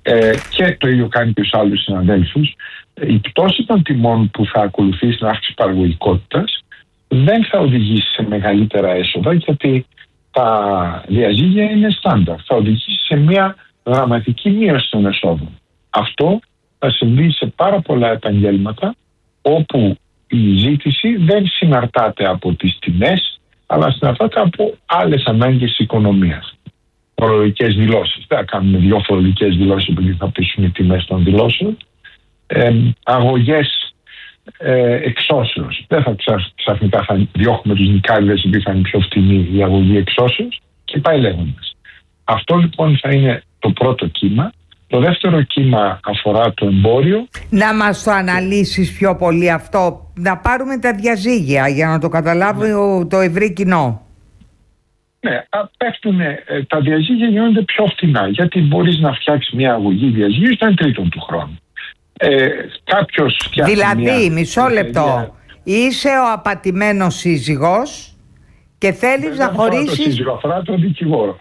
και το ίδιο κάνει και στους άλλους συναδέλφους, η πτώση των τιμών που θα ακολουθήσει την αύξηση παραγωγικότητας δεν θα οδηγήσει σε μεγαλύτερα έσοδα, γιατί τα διαζύγια είναι στάνταρ. Θα οδηγήσει σε μια δραματική μείωση των εσόδων. Αυτό θα συμβεί σε πάρα πολλά επαγγέλματα όπου η ζήτηση δεν συναρτάται από τις τιμές, αλλά συναρτάται από άλλες ανάγκες της οικονομίας. Φορολογικές δηλώσεις. Δεν θα κάνουμε 2 φορολογικές δηλώσεις επειδή θα πέσουν οι τιμές των δηλώσεων. Αγωγές εξώσεως. Δεν θα ξαφνικά θα διώχνουμε τους νικάριδες επειδή θα είναι πιο φτηνή η αγωγή εξώσεως, και πάει λέγοντας. Αυτό λοιπόν θα είναι το πρώτο κύμα. Το δεύτερο κύμα αφορά το εμπόριο. Να μας το αναλύσεις πιο πολύ αυτό. Να πάρουμε τα διαζύγια για να το καταλάβει το ευρύ κοινό. Ναι, πέφτουν τα διαζύγια, γίνονται πιο φτηνά, γιατί μπορείς να φτιάξεις μια αγωγή διαζύγιου στο 1/3 του χρόνου. Κάποιος δηλαδή, μισό λεπτό, είσαι ο απατημένος σύζυγος και θέλεις να χωρίσεις... Δεν σύζυγο, αφορά τον δικηγόρο.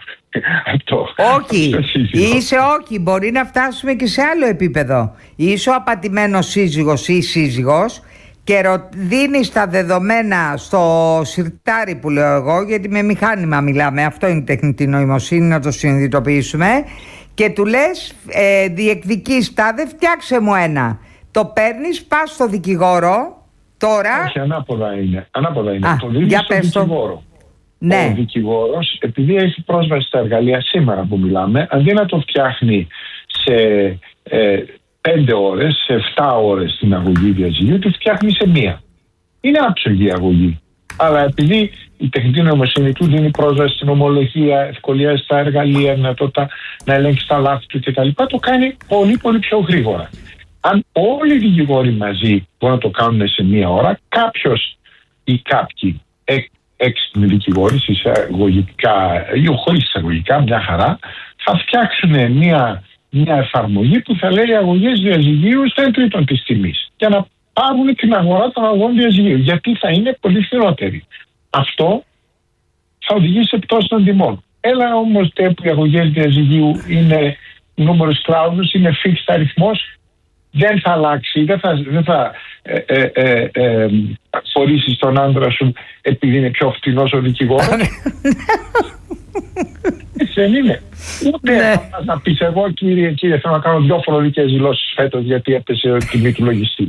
Όχι, μπορεί να φτάσουμε και σε άλλο επίπεδο. Είσαι ο απατημένος σύζυγος ή σύζυγος και δίνεις τα δεδομένα στο σιρτάρι που λέω εγώ, γιατί με μηχάνημα μιλάμε, αυτό είναι η τεχνητή νοημοσύνη, να το συνειδητοποιήσουμε, και του λες διεκδικείς τάδε, φτιάξε μου ένα. Το παίρνεις, πας στο δικηγόρο τώρα. Όχι, ανάποδα είναι. Το δίνεις στον δικηγόρο. Ναι. Ο δικηγόρος, επειδή έχει πρόσβαση στα εργαλεία σήμερα που μιλάμε, αντί να το φτιάχνει σε 5 ώρες, σε 7 ώρες την αγωγή διαζυγίου, τη φτιάχνει σε 1. Είναι άψογη η αγωγή. Αλλά επειδή η τεχνητή νοημοσύνη του δίνει πρόσβαση στην ομολογία, ευκολία στα εργαλεία, δυνατότητα να ελέγξει τα λάθη του κτλ., το κάνει πολύ πολύ πιο γρήγορα. Αν όλοι οι δικηγόροι μαζί μπορούν να το κάνουν σε 1 ώρα, κάποιος ή κάποιοι έξυπνοι δικηγόροι, εισαγωγικά ή χωρίς εισαγωγικά, μια χαρά, θα φτιάξουν μια εφαρμογή που θα λέει αγωγές διαζυγίου στο 1/3 της τιμής, για να πάρουν την αγορά των αγωγών διαζυγίου, γιατί θα είναι πολύ φθηνότερη. Αυτό θα οδηγήσει σε πτώση των τιμών. Έλα όμως που οι αγωγές διαζυγίου είναι νούμερος κλάουδος, είναι fixed αριθμός, δεν θα αλλάξει, δεν θα φορήσεις τον άντρα σου επειδή είναι πιο φτηνός ο δικηγόρος. Έτσι δεν είναι. Ούτε να πεις εγώ κύριε θέλω να κάνω 2 φορολογικές δηλώσεις φέτος γιατί έπεσε η τιμή του λογιστή.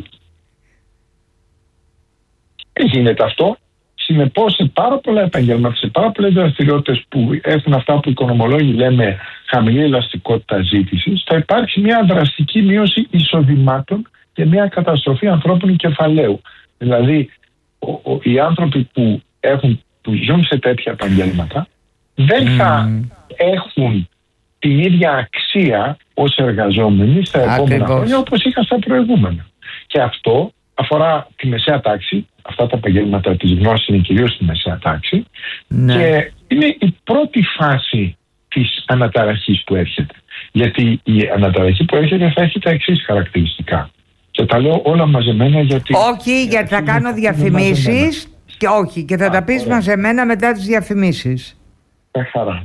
Δεν γίνεται αυτό. Συνεπώς σε πάρα πολλά επαγγέλματα, σε πάρα πολλές δραστηριότητες που έχουν αυτά που οι οικονομολόγοι λέμε χαμηλή ελαστικότητα ζήτησης, θα υπάρξει μια δραστική μείωση εισοδημάτων και μια καταστροφή ανθρώπινου κεφαλαίου. Δηλαδή οι άνθρωποι που ζουν σε τέτοια επαγγέλματα δεν θα έχουν την ίδια αξία ως εργαζόμενοι στα επόμενα χρόνια όπως είχαν στα προηγούμενα. Και αυτό αφορά τη μεσαία τάξη. Αυτά τα επαγγέλματα της γνώσης είναι κυρίως στη μεσαία τάξη. Ναι. Και είναι η πρώτη φάση της αναταραχής που έρχεται. Γιατί η αναταραχή που έρχεται θα έχει τα εξής χαρακτηριστικά. Και τα λέω όλα μαζεμένα γιατί... Όχι, γιατί θα κάνω διαφημίσεις και όχι, και θα τα πεις μαζεμένα μετά τις διαφημίσεις. Τα χαρά.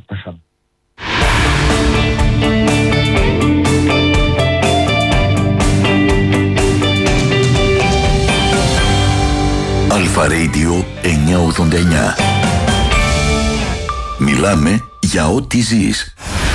Αλφα Radio 989. Μιλάμε για ό,τι ζεις.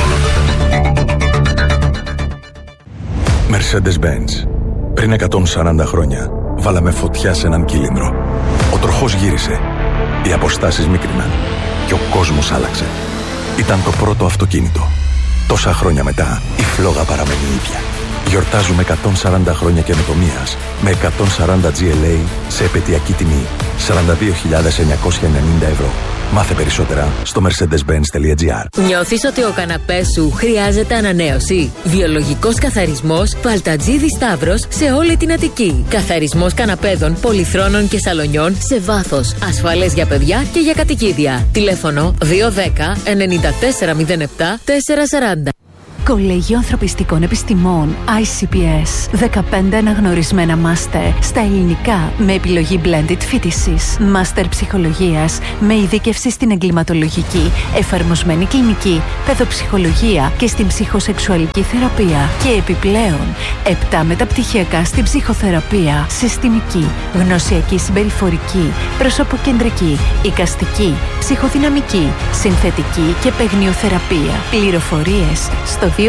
Mercedes-Benz. Πριν 140 χρόνια βάλαμε φωτιά σε έναν κύλινδρο. Ο τροχός γύρισε. Οι αποστάσεις μίκριναν. Και ο κόσμος άλλαξε. Ήταν το πρώτο αυτοκίνητο. Τόσα χρόνια μετά η φλόγα παραμένει ίδια. Γιορτάζουμε 140 χρόνια καινοτομίας με 140 GLA σε επαιτειακή τιμή 42.990 ευρώ. Μάθε περισσότερα στο mercedes-benz.gr. Νιώθεις ότι ο καναπές σου χρειάζεται ανανέωση? Βιολογικός καθαρισμός Παλτατζίδη Σταύρος σε όλη την Αττική. Καθαρισμός καναπέδων, πολυθρόνων και σαλονιών σε βάθος. Ασφαλές για παιδιά και για κατοικίδια. Τηλέφωνο 210 9407 440. Κολέγιο Ανθρωπιστικών Επιστημών ICPS. 15 αναγνωρισμένα μάστερ στα ελληνικά με επιλογή blended φοιτησης. Μάστερ ψυχολογίας με ειδίκευση στην εγκληματολογική, εφαρμοσμένη κλινική, παιδοψυχολογία και στην ψυχοσεξουαλική θεραπεία. Και επιπλέον 7 μεταπτυχιακά στην ψυχοθεραπεία, συστημική, γνωσιακή συμπεριφορική, προσωποκεντρική, εικαστική, ψυχοδυναμική, συνθετική και παιγνιοθεραπεία. Πληροφορίες στο 210 645 65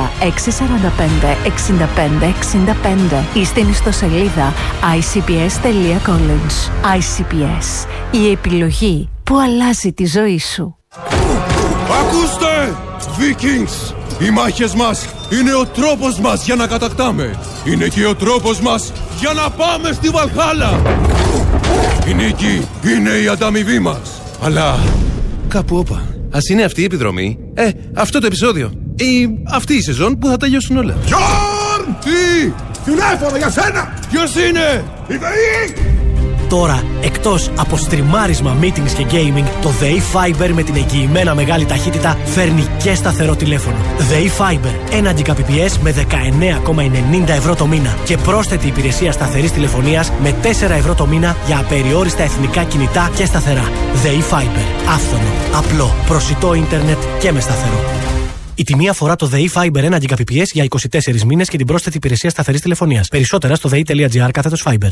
65. Ή στην ιστοσελίδα icps.college. ICPS. Η επιλογή που αλλάζει τη ζωή σου. Ακούστε! Vikings! Οι μάχες μας είναι ο τρόπος μας για να κατακτάμε. Είναι και ο τρόπος μας για να πάμε στη Βαλχάλα. Η νίκη είναι η ανταμοιβή μας. Αλλά κάπου όπα. Ας είναι αυτή η επιδρομή, αυτό το επεισόδιο ή αυτή η σεζόν που θα τελειώσουν όλα. Γιόρν! Τι! Τηλέφωνο για σένα! Ποιος είναι? Η ΔΕΗ! Τώρα, εκτός από στριμάρισμα, meetings και gaming, το ΔΕΗ Fiber με την εγγυημένα μεγάλη ταχύτητα φέρνει και σταθερό τηλέφωνο. ΔΕΗ Fiber, 1 Gbps με 19,90 ευρώ το μήνα και πρόσθετη υπηρεσία σταθερής τηλεφωνίας με 4 ευρώ το μήνα για απεριόριστα εθνικά κινητά και σταθερά. ΔΕΗ Fiber, άφθονο, απλό, προσιτό ίντερνετ και με σταθερό. Η τιμή αφορά το ΔΕΗ Fiber 1 Gbps για 24 μήνες και την πρόσθετη υπηρεσία σταθερής τηλεφωνίας. Περισσότερα στο dei.gr/Fiber.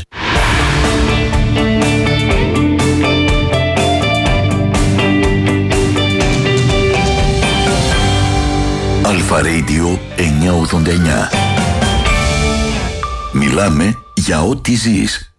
Αλφα Radio 989. Μιλάμε για ό,τι ζεις.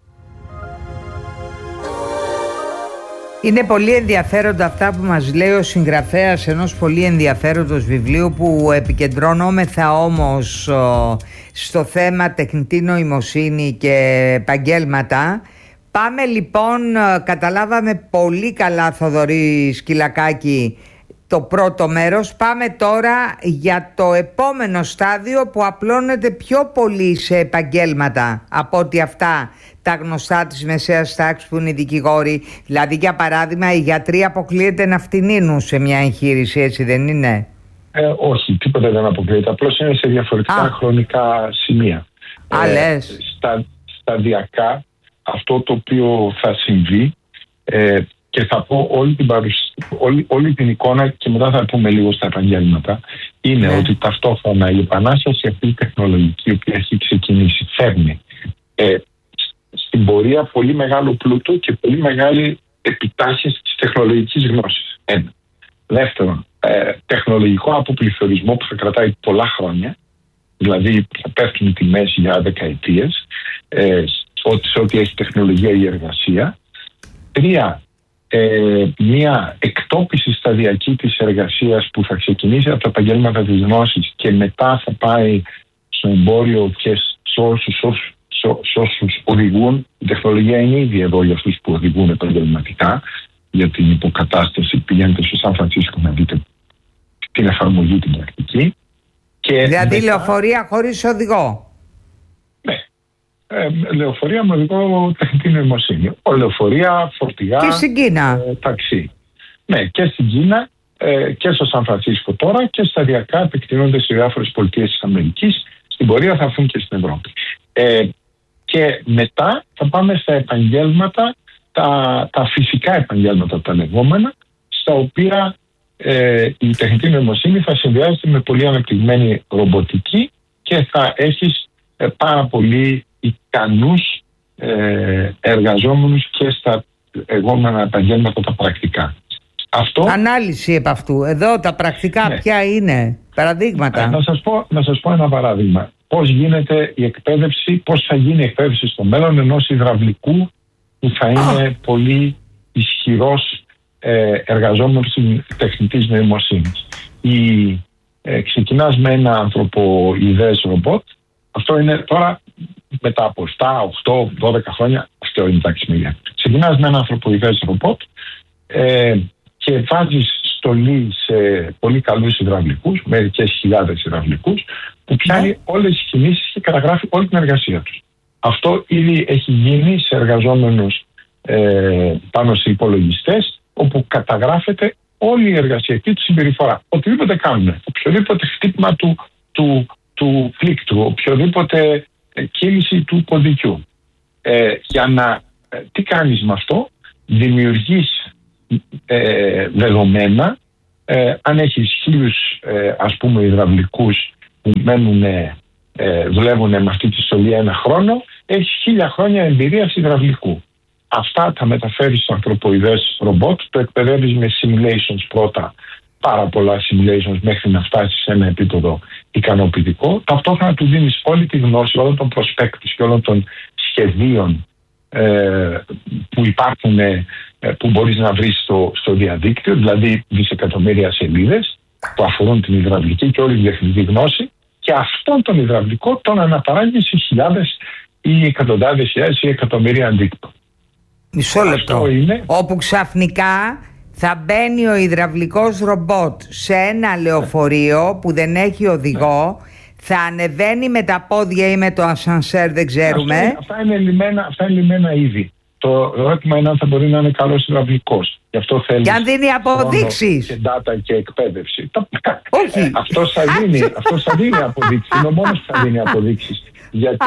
Είναι πολύ ενδιαφέροντα αυτά που μας λέει ο συγγραφέας ενός πολύ ενδιαφέροντος βιβλίου, που επικεντρωνόμεθα όμως στο θέμα τεχνητή νοημοσύνη και επαγγέλματα. Πάμε λοιπόν, καταλάβαμε πολύ καλά, Θοδωρή Σκυλακάκη, το πρώτο μέρος. Πάμε τώρα για το επόμενο στάδιο που απλώνεται πιο πολύ σε επαγγέλματα από ότι αυτά τα γνωστά της μεσαίας τάξης που είναι οι δικηγόροι. Δηλαδή, για παράδειγμα, οι γιατροί αποκλείεται να φτηνίνουν σε μια εγχείρηση, έτσι δεν είναι? Όχι, τίποτα δεν αποκλείεται. Απλώς είναι σε διαφορετικά χρονικά σημεία. Σταδιακά αυτό το οποίο θα συμβεί, και θα πω όλη την εικόνα και μετά θα πούμε λίγο στα επαγγέλματα, είναι ότι ταυτόχρονα η επανάσταση αυτή η τεχνολογική, η οποία έχει ξεκινήσει, φέρνει στην πορεία πολύ μεγάλο πλούτο και πολύ μεγάλη επιτάχυνση της τεχνολογικής γνώσης. Ένα. Δεύτερον, τεχνολογικό αποπληθωρισμό που θα κρατάει πολλά χρόνια, δηλαδή θα πέφτουν οι τιμές για δεκαετίες, σε ό,τι έχει τεχνολογία ή εργασία. Τρία, μια εκτόπιση σταδιακή της εργασίας που θα ξεκινήσει από τα επαγγέλματα της γνώσης και μετά θα πάει στο εμπόριο και σε όσους οδηγούν. Η τεχνολογία είναι ήδη εδώ για αυτούς που οδηγούν επαγγελματικά, για την υποκατάσταση. Πηγαίνετε στο Σαν Φρανσίσκο να δείτε την εφαρμογή, την πρακτική. Και δηλαδή λεωφορεία χωρίς οδηγό. Ναι. Λεωφορεία με οδηγό τεχνητή νοημοσύνη. Λεωφορεία, φορτηγά, και στην Κίνα. Ταξί. Ναι, και στην Κίνα και στο Σαν Φρανσίσκο τώρα, και σταδιακά επεκτείνονται σε διάφορες πολιτείες της Αμερικής. Στην πορεία θα έρθουν και στην Ευρώπη. Και μετά θα πάμε στα επαγγέλματα, τα φυσικά επαγγέλματα τα λεγόμενα, στα οποία η τεχνητή νοημοσύνη θα συνδυάζεται με πολύ αναπτυγμένη ρομποτική και θα έχεις πάρα πολύ ικανούς εργαζόμενους και στα λεγόμενα επαγγέλματα τα πρακτικά. Αυτό... Ανάλυση επ' αυτού. Εδώ τα πρακτικά ποια είναι, παραδείγματα. Να σας πω ένα παράδειγμα. Πώς γίνεται η εκπαίδευση, πώς θα γίνει η εκπαίδευση στο μέλλον ενός υδραυλικού που θα είναι πολύ ισχυρός εργαζόμενος τεχνητής νοημοσύνης. Ξεκινάς με ένα ανθρωποειδές ρομπότ. Αυτό είναι τώρα μετά από 7, 8, 12 χρόνια, αυτό είναι τάξη μεγέθους. Ξεκινάς με ένα ανθρωποειδές ρομπότ και βάζεις στολή σε πολύ καλούς υδραυλικούς, μερικές χιλιάδες υδραυλικούς, που πιάνει όλες τις κινήσεις και καταγράφει όλη την εργασία τους. Αυτό ήδη έχει γίνει σε εργαζόμενους πάνω σε υπολογιστές, όπου καταγράφεται όλη η εργασιακή του συμπεριφορά. Οτιδήποτε κάνουν, οποιοδήποτε χτύπημα του πλήκτρου, οποιοδήποτε κίνηση του ποντικού. Τι κάνεις με αυτό? Δημιουργείς δεδομένα. Αν έχεις 1.000 ας πούμε υδραυλικούς που δουλεύουν με αυτή τη στολή ένα χρόνο, έχεις 1.000 χρόνια εμπειρίας υδραυλικού. Αυτά τα μεταφέρεις στο ανθρωποειδές ρομπότ, το εκπαιδεύεις με simulations πρώτα, πάρα πολλά simulations μέχρι να φτάσεις σε ένα επίπεδο ικανοποιητικό. Ταυτόχρονα του δίνεις όλη τη γνώση όλων των προσπέκτους και όλων των σχεδίων που υπάρχουν, που μπορείς να βρεις στο διαδίκτυο, δηλαδή δισεκατομμύρια σελίδες που αφορούν την υδραυλική και όλη τη τεχνική γνώση, και αυτόν τον υδραυλικό τον αναπαράγει σε χιλιάδες ή εκατοντάδες χιλιάδες ή εκατομμύρια αντίκτυπα. Μισό λεπτό. Όπου ξαφνικά θα μπαίνει ο υδραυλικός ρομπότ σε ένα λεωφορείο που δεν έχει οδηγό, θα ανεβαίνει με τα πόδια ή με το ασανσέρ, δεν ξέρουμε. Αυτά είναι λιμένα ήδη. Το ερώτημα είναι αν θα μπορεί να είναι καλός υδραυλικός. Γι' αυτό θέλει. Και αν δίνει αποδείξεις. Και data και εκπαίδευση. Όχι. Αυτός θα δίνει αποδείξεις. Είναι ο μόνος που θα δίνει αποδείξεις. Γιατί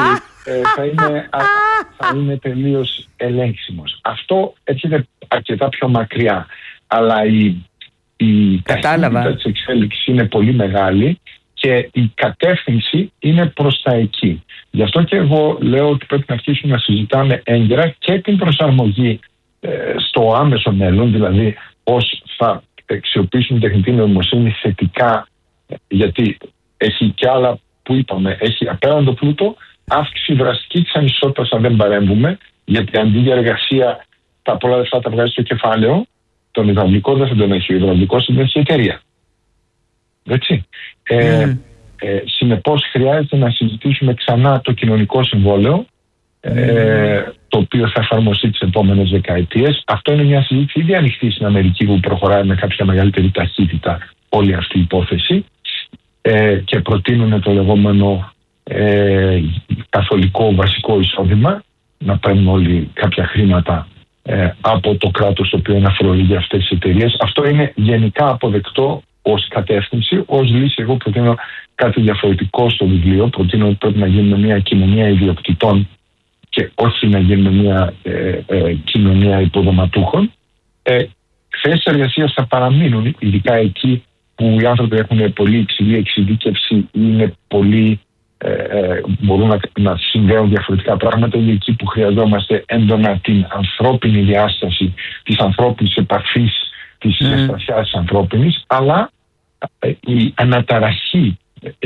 θα είναι τελείως ελέγξιμος. Αυτό έρχεται αρκετά πιο μακριά. Αλλά η ταχύτητα της εξέλιξης είναι πολύ μεγάλη και η κατεύθυνση είναι προς τα εκεί. Γι' αυτό και εγώ λέω ότι πρέπει να αρχίσουμε να συζητάμε έγκαιρα και την προσαρμογή στο άμεσο μέλλον, δηλαδή πώς θα αξιοποιήσουν τεχνητή νοημοσύνη θετικά, γιατί έχει και άλλα που είπαμε, έχει απέραντο πλούτο, αύξηση δραστική της ανισότητας αν δεν παρέμβουμε, γιατί αντί για εργασία τα πολλά λεφτά τα βγάζει στο κεφάλαιο, τον υδραυλικό δεν θα τον έχει, ο υδραυλικός είναι η εταιρεία. Έτσι. Συνεπώς χρειάζεται να συζητήσουμε ξανά το κοινωνικό συμβόλαιο, το οποίο θα εφαρμοστεί τις επόμενες δεκαετίες. Αυτό είναι μια συζήτηση ήδη ανοιχτή στην Αμερική που προχωράει με κάποια μεγαλύτερη ταχύτητα όλη αυτή η υπόθεση, και προτείνουν το λεγόμενο καθολικό βασικό εισόδημα, να παίρνουν όλοι κάποια χρήματα από το κράτος το οποίο είναι αφορολή για αυτές τις εταιρείες. Αυτό είναι γενικά αποδεκτό ως κατεύθυνση. Ως λύση εγώ προτείνω κάτι διαφορετικό στο βιβλίο. Προτείνω ότι πρέπει να γίνουμε μια κοινωνία ιδιοκτητών και όχι να γίνουμε μια κοινωνία υποδοματούχων. Θέσεις εργασίας θα παραμείνουν, ειδικά εκεί που οι άνθρωποι έχουν πολύ υψηλή εξειδίκευση, είναι πολύ, μπορούν να συνδέουν διαφορετικά πράγματα, ή εκεί που χρειαζόμαστε έντονα την ανθρώπινη διάσταση, της ανθρώπινης επαφής, της αισθησιάς της ανθρώπινης, αλλά η αναταραχή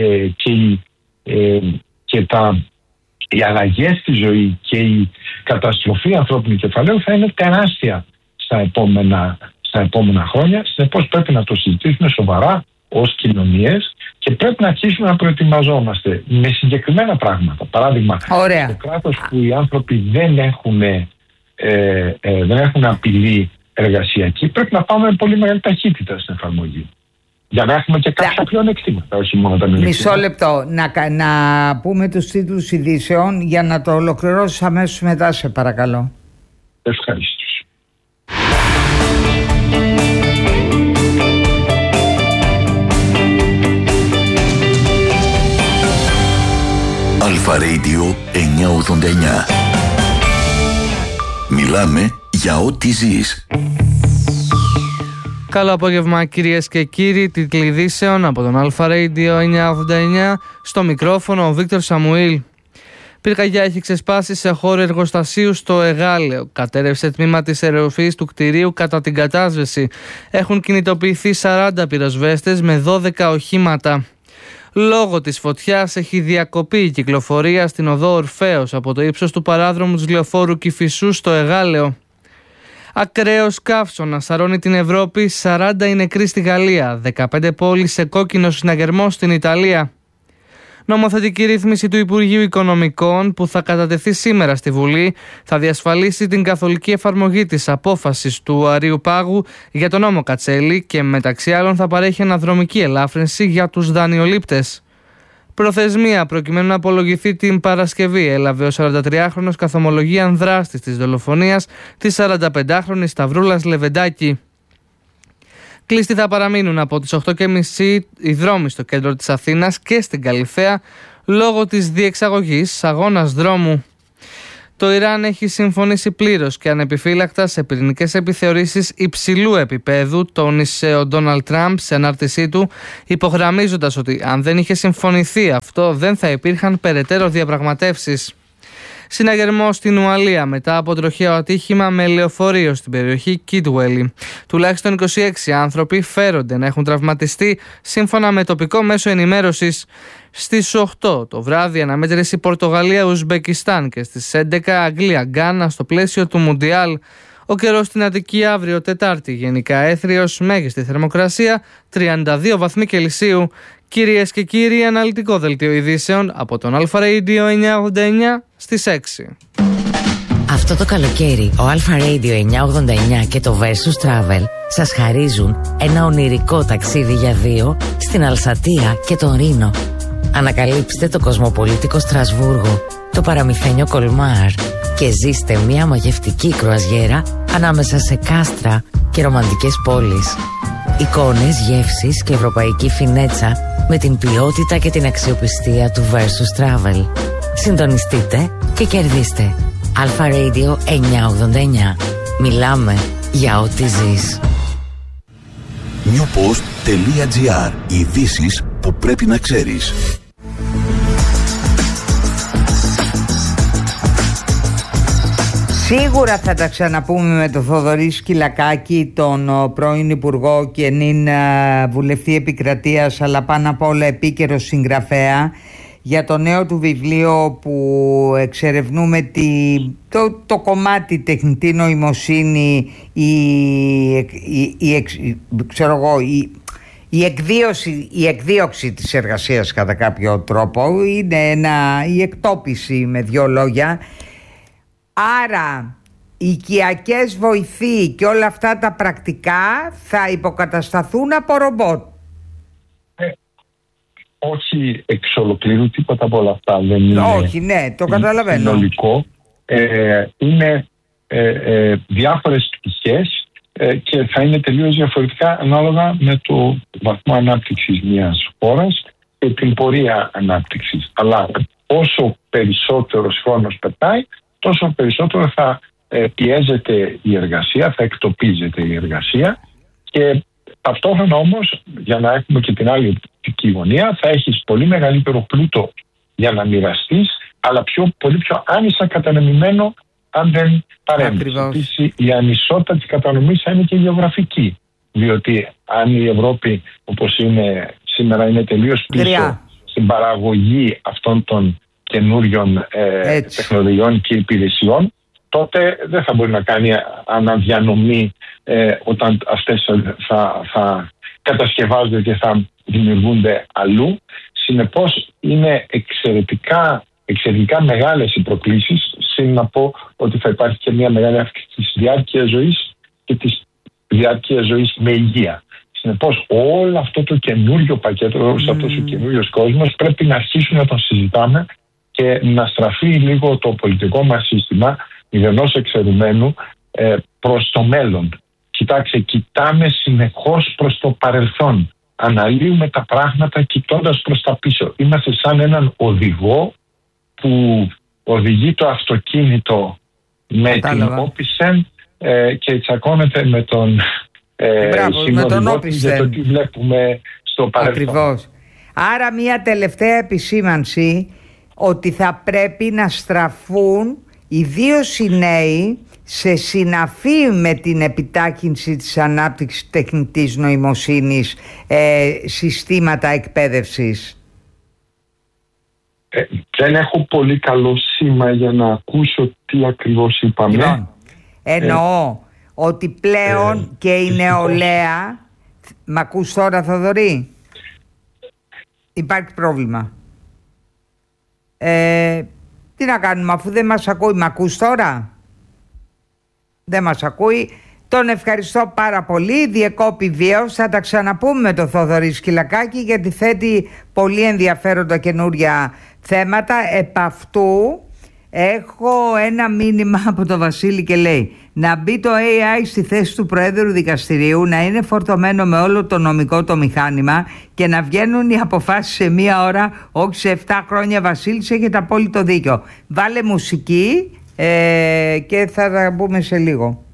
οι αλλαγές στη ζωή και η καταστροφή ανθρώπινου κεφαλαίου θα είναι τεράστια στα επόμενα χρόνια. Συνεπώς πρέπει να το συζητήσουμε σοβαρά ως κοινωνίες και πρέπει να αρχίσουμε να προετοιμαζόμαστε με συγκεκριμένα πράγματα. Παράδειγμα, στο κράτος που οι άνθρωποι δεν έχουν απειλή εργασιακή, πρέπει να πάμε με πολύ μεγάλη ταχύτητα στην εφαρμογή. Για να έχουμε και κάποια πλεονεκτήματα, όχι μόνο τα μειονεκτήματα. Μισό λεπτό. Να πούμε τους τίτλους ειδήσεων για να το ολοκληρώσεις αμέσως μετά, σε παρακαλώ. Ευχαριστώ. Αλφα Radio 989. Μιλάμε για ό,τι ζεις. Καλό απόγευμα κυρίες και κύριοι, τίτλοι ειδήσεων από τον Αλφα Radio 989, στο μικρόφωνο ο Βίκτορ Σαμουήλ. Πυρκαγιά έχει ξεσπάσει σε χώρο εργοστασίου στο Εγάλεο. Κατέρευσε τμήμα της ερεοφύης του κτηρίου κατά την κατάσβεση. Έχουν κινητοποιηθεί 40 πυροσβέστες με 12 οχήματα. Λόγω της φωτιάς έχει διακοπεί η κυκλοφορία στην οδό Ορφέως από το ύψος του παράδρομου της λεωφόρου Κηφισού στο Εγάλεο. Ακραίος καύσωνας σαρώνει την Ευρώπη, 40 οι νεκροί στη Γαλλία, 15 πόλεις σε κόκκινο συναγερμό στην Ιταλία. Νομοθετική ρύθμιση του Υπουργείου Οικονομικών που θα κατατεθεί σήμερα στη Βουλή θα διασφαλίσει την καθολική εφαρμογή της απόφασης του Αρείου Πάγου για τον νόμο Κατσέλη και μεταξύ άλλων θα παρέχει αναδρομική ελάφρυνση για τους δανειολήπτες. Προθεσμία προκειμένου να απολογηθεί την Παρασκευή έλαβε ο 43χρονος καθομολογίαν δράστης της δολοφονίας της 45χρονης Σταυρούλας Λεβεντάκη. Κλειστοί θα παραμείνουν από τις 8.30 οι δρόμοι στο κέντρο της Αθήνας και στην Καλιθέα λόγω της διεξαγωγής αγώνας δρόμου. Το Ιράν έχει συμφωνήσει πλήρως και ανεπιφύλακτα σε πυρηνικές επιθεωρήσεις υψηλού επίπεδου, τόνισε ο Ντόναλντ Τραμπ σε ανάρτησή του, υπογραμμίζοντας ότι αν δεν είχε συμφωνηθεί αυτό δεν θα υπήρχαν περαιτέρω διαπραγματεύσεις. Συναγερμό στην Ουαλία μετά από τροχαίο ατύχημα με λεωφορείο στην περιοχή Κίτουελι. Τουλάχιστον 26 άνθρωποι φέρονται να έχουν τραυματιστεί σύμφωνα με τοπικό μέσο ενημέρωσης. Στις 8 το βράδυ αναμέτρηση Πορτογαλία-Ουσμπεκιστάν και στις 11 Αγγλία-Γκάνα στο πλαίσιο του Μουντιάλ. Ο καιρός στην Αττική αύριο Τετάρτη γενικά έθριος, μέγιστη θερμοκρασία 32 βαθμοί Κελσίου. Κυρίες και κύριοι, αναλυτικό δελτίο ειδήσεων από τον Αλφα Radio 989 στις 6. Αυτό το καλοκαίρι ο Αλφα Radio 989 και το Versus Travel σας χαρίζουν ένα ονειρικό ταξίδι για δύο στην Αλσατία και τον Ρήνο. Ανακαλύψτε το κοσμοπολίτικο Στρασβούργο, το παραμυθένιο Κολμάρ και ζήστε μια μαγευτική κρουαζιέρα ανάμεσα σε κάστρα και ρομαντικές πόλεις. Εικόνες, γεύσεις και ευρωπαϊκή φινέτσα με την ποιότητα και την αξιοπιστία του Versus Travel. Συντονιστείτε και κερδίστε. Αλφα Radio 989. Μιλάμε για ό,τι ζεις. newpost.gr. Ειδήσεις που πρέπει να ξέρεις. Σίγουρα θα τα ξαναπούμε με τον Θοδωρή Σκυλακάκη, τον πρώην Υπουργό και νυν βουλευτή επικρατείας, αλλά πάνω απ' όλα επίκαιρο συγγραφέα, για το νέο του βιβλίο που εξερευνούμε το κομμάτι τεχνητή νοημοσύνη, η εκδίωξη της εργασίας κατά κάποιο τρόπο, είναι η εκτόπιση με δύο λόγια. Άρα οικιακές βοηθοί και όλα αυτά τα πρακτικά θα υποκατασταθούν από ρομπότ. Όχι εξ ολοκλήρου, τίποτα από όλα αυτά δεν είναι. Όχι, ναι, το καταλαβαίνω. Συνολικό. Είναι διάφορες πτυχές και θα είναι τελείως διαφορετικά ανάλογα με το βαθμό ανάπτυξης μιας χώρας και την πορεία ανάπτυξης. Αλλά όσο περισσότερος χρόνος περνάει, τόσο περισσότερο θα πιέζεται η εργασία, θα εκτοπίζεται η εργασία και ταυτόχρονα όμως, για να έχουμε και την άλλη οπτική γωνία, θα έχεις πολύ μεγαλύτερο πλούτο για να μοιραστείς, αλλά πολύ πιο άνισα κατανεμημένο αν δεν παρέμβεις. Η ανισότητα της κατανομής θα είναι και γεωγραφική, διότι αν η Ευρώπη όπως είναι σήμερα είναι τελείως πίσω στην παραγωγή αυτών των καινούριων τεχνολογιών και υπηρεσιών, τότε δεν θα μπορεί να κάνει αναδιανομή όταν αυτές θα κατασκευάζονται και θα δημιουργούνται αλλού. Συνεπώς είναι εξαιρετικά μεγάλες οι προκλήσεις, συν να πω ότι θα υπάρχει και μια μεγάλη αύξηση της διάρκειας ζωής και της διάρκειας ζωής με υγεία. Συνεπώς όλο αυτό το καινούριο πακέτο, αυτός ο καινούριος κόσμος πρέπει να αρχίσουμε να τον συζητάμε και να στραφεί λίγο το πολιτικό μας σύστημα μηδενός εξαιρουμένου προς το μέλλον. Κοιτάξτε, κοιτάμε συνεχώς προς το παρελθόν. Αναλύουμε τα πράγματα κοιτώντας προς τα πίσω. Είμαστε σαν έναν οδηγό που οδηγεί το αυτοκίνητο με την όπισθεν και τσακώνεται με τον συνοδηγό για το τι βλέπουμε στο παρελθόν. Ακριβώς. Άρα μια τελευταία επισήμανση ότι θα πρέπει να στραφούν ιδίως οι νέοι σε συναφή με την επιτάχυνση της ανάπτυξης τεχνητής νοημοσύνης συστήματα εκπαίδευσης. Δεν έχω πολύ καλό σήμα για να ακούσω τι ακριβώς είπαμε. Εννοώ ότι πλέον και η νεολαία... Μ' ακούς τώρα, Θοδωρή? Υπάρχει πρόβλημα. Τι να κάνουμε αφού δεν μας ακούει? Μ' ακούς τώρα? Δεν μας ακούει. Τον ευχαριστώ πάρα πολύ. Διεκόπη βίαιος. Θα τα ξαναπούμε με τον Θοδωρή Σκυλακάκη, γιατί θέτει πολύ ενδιαφέροντα καινούρια θέματα. Επ' αυτού Έχω ένα μήνυμα από τον Βασίλη και λέει: να μπει το AI στη θέση του Προέδρου Δικαστηρίου, να είναι φορτωμένο με όλο το νομικό το μηχάνημα και να βγαίνουν οι αποφάσεις σε 1 ώρα, όχι σε 7 χρόνια. Βασίλης, έχετε απόλυτο δίκιο. Βάλε μουσική και θα τα πούμε σε λίγο.